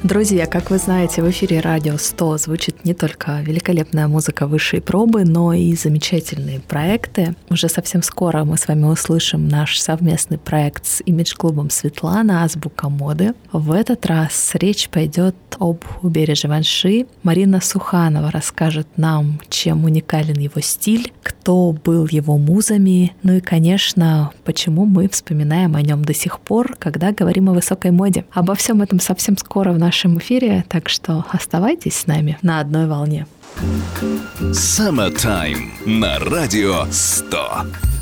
Друзья, как вы знаете, в эфире Радио 100 звучит не только великолепная музыка высшей пробы, но и замечательные проекты. Уже совсем скоро мы с вами услышим наш совместный проект с имидж-клубом Светлана «Азбука моды». В этот раз речь пойдет об Убере Живанши. Марина Суханова расскажет нам, чем уникален его стиль, кто был его музами, ну и, конечно, почему мы вспоминаем о нем до сих пор, когда говорим о высокой моде. Обо всем этом совсем скоро в нашем эфире, так что оставайтесь с нами на одной волне. Summertime на Радио 100.